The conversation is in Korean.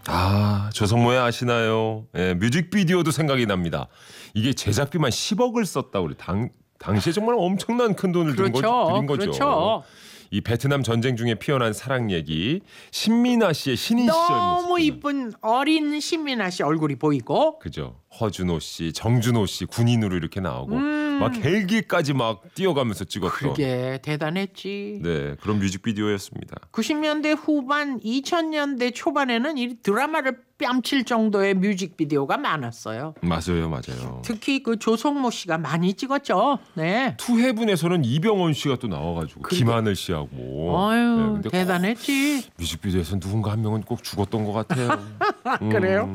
아, 조성모의 아시나요? 예, 뮤직비디오도 생각이 납니다. 이게 제작비만 10억을 썼다고 그래. 당시에 정말 엄청난 큰 돈을 들인 거죠. 그렇죠. 이 베트남 전쟁 중에 피어난 사랑 얘기, 신민아 씨의 신인 시절 모습. 너무 이쁜 어린 신민아 씨 얼굴이 보이고. 그죠. 허준호 씨, 정준호 씨 군인으로 이렇게 나오고 막 헬기까지 막 뛰어가면서 찍었던. 그게 대단했지. 네, 그런 뮤직비디오였습니다. 90년대 후반, 2000년대 초반에는 이 드라마를 뺨칠 정도의 뮤직비디오가 많았어요. 맞아요. 특히 그 조성모 씨가 많이 찍었죠. 네. 투해분에서는 이병헌 씨가 또 나와가지고 김하늘 씨하고. 아유, 근데 대단했지. 뮤직비디오에서 누군가 한 명은 꼭 죽었던 것 같아요. 그래요?